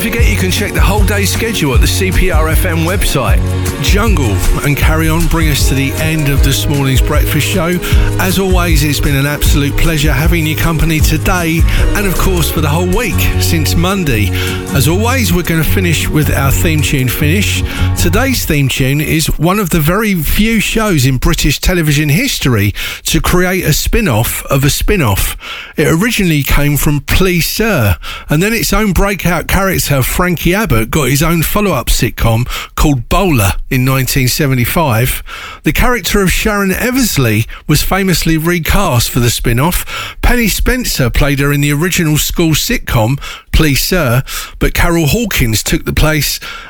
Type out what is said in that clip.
forget you can check the whole day's schedule at the CPRFM website. Jungle and Carry On bring us to the end of this morning's breakfast show. As always, it's been an absolute pleasure having your company today and of course for the whole week since Monday. As always, we're going to finish with our theme tune finish. Today's theme tune is one of the very few shows in British television history to create a spin-off of a spin-off. It originally came from Please Sir, and then its own breakout character Frankie Abbott got his own follow-up sitcom called Bowler in 1975. The character of Sharon Eversley was famously recast for the spin-off. Penny Spencer played her in the original school sitcom Please Sir, but Carol Hawkins took the place